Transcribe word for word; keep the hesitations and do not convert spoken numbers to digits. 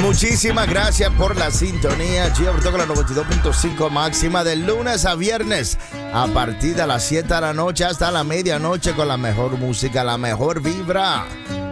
Muchísimas gracias por la sintonía. Gio con la noventa y dos punto cinco máxima de lunes a viernes a partir de las siete de la noche hasta la medianoche con la mejor música, la mejor vibra.